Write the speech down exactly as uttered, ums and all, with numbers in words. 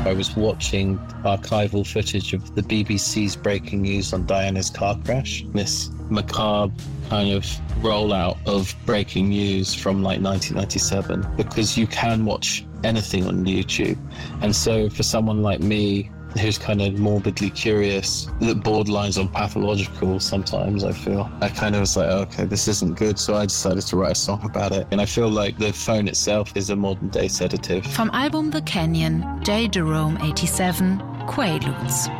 I was watching archival footage of the B B C's breaking news on Diana's car crash. This macabre kind of rollout of breaking news from like nineteen ninety-seven, because you can watch anything on YouTube. And so for someone like me, who's kind of morbidly curious, that borderlines on pathological sometimes, I feel, I kind of was like, okay, this isn't good. So I decided to write a song about it. And I feel like the phone itself is a modern day sedative. Vom Album The Canyon, J. Jerome eighty-seven, Quaaludes.